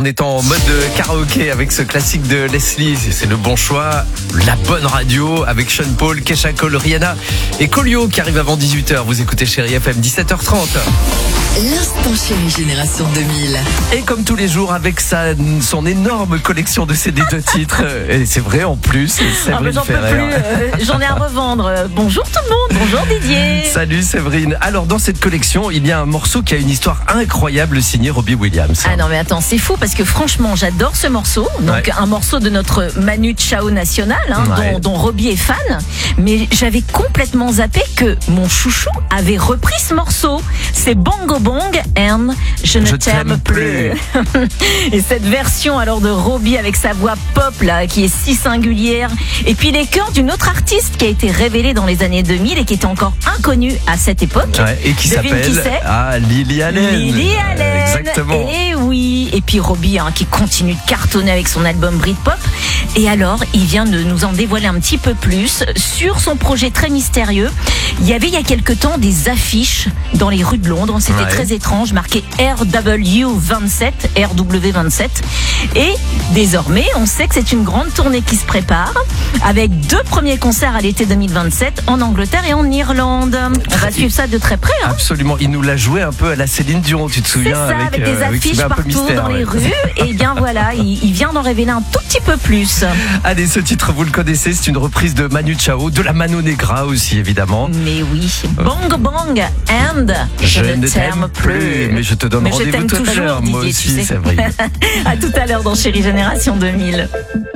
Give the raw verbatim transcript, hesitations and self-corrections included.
On est en mode karaoké avec ce classique de Leslie, c'est le bon choix, la bonne radio avec Sean Paul, Kesha Cole, Rihanna et Collio qui arrive avant dix-huit heures. Vous écoutez Chérie F M, dix-sept heures trente. L'instant Chérie Génération deux mille. Et comme tous les jours avec sa, son énorme collection de C D de titres, et c'est vrai en plus, Séverine ah ben j'en peux Ferrer. plus, euh, j'en ai à revendre. Bonjour tout le monde, bonjour Didier. Salut Séverine. Alors dans cette collection, il y a un morceau qui a une histoire incroyable signé Robbie Williams. Ah non mais attends, c'est fou parce que franchement j'adore ce morceau. Donc Ouais. un morceau de notre Manu Chao national, hein, Ouais. dont, dont Robbie est fan. Mais j'avais complètement zappé que mon chouchou avait repris ce morceau. C'est Bongo Bong and Je ne Je t'aime t'aime plus. Et cette version alors de Robbie avec sa voix pop là qui est si singulière. Et puis les chœurs d'une autre artiste qui a été révélée dans les années deux mille et qui était encore inconnue à cette époque. Ouais, et qui Devine s'appelle qui c'est ah, Lily Allen. Lily Allen. Exactement. Et oui. Et puis Robbie hein, qui continue de cartonner avec son album Britpop. Et alors, il vient de nous en dévoiler un petit peu plus sur son projet très mystérieux. Il y avait il y a quelque temps des affiches dans les rues de Londres. C'était Ouais. très étrange, marqué R W vingt-sept, R W vingt-sept. Et désormais, on sait que c'est une grande tournée qui se prépare avec deux premiers concerts à l'été deux mille vingt-sept en Angleterre et en Irlande. On va suivre ça de très près. Hein. Absolument, il nous l'a joué un peu à la Céline Dion, tu te C'est souviens, ça, avec, avec, des euh, avec affiches ce un peu partout mystère, dans ouais. les rues. Et bien voilà, il, il vient d'en révéler un tout petit peu plus. Allez, ce titre, vous le connaissez, c'est une reprise de Manu Chao, de la Mano Negra aussi, évidemment. Mais oui, Bong Bong and Je, ne t'aime plus. Mais je te donne Mais je rendez-vous t'aime tout à toujours, l'heure. Moi Didier, tu aussi, sais. c'est vrai. À tout à l'heure dans Chérie Génération deux mille.